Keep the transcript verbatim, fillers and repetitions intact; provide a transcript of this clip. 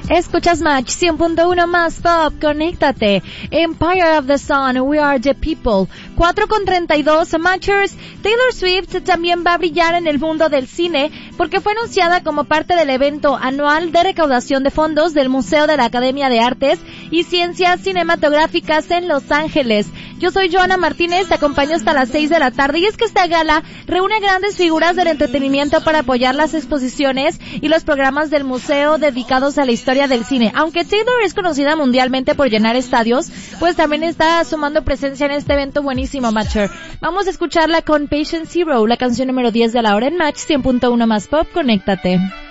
Escuchas Match cien punto uno más Pop, conéctate. Empire of the Sun, We Are the People. cuatro con treinta y dos, Matchers. Taylor Swift también va a brillar en el mundo del cine porque fue anunciada como parte del evento anual de recaudación de fondos del Museo de la Academia de Artes y Ciencias Cinematográficas en Los Ángeles. Yo soy Joana Martínez, te acompaño hasta las seis de la tarde y es que esta gala reúne grandes figuras del entretenimiento para apoyar las exposiciones y los programas del museo dedicados a la historia del cine. Aunque Taylor es conocida mundialmente por llenar estadios, pues también está sumando presencia en este evento buenísimo, Matcher. Vamos a escucharla con Patient Zero, la canción número diez de la hora en Match cien punto uno más Pop, conéctate.